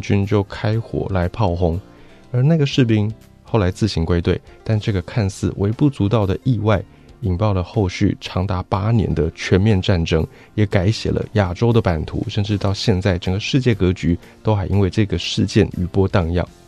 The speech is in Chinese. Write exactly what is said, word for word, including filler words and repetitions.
军就开火来炮轰，而那个士兵后来自行归队，但这个看似微不足道的意外引爆了后续长达八年的全面战争，也改写了亚洲的版图，甚至到现在整个世界格局都还因为这个事件余波荡漾。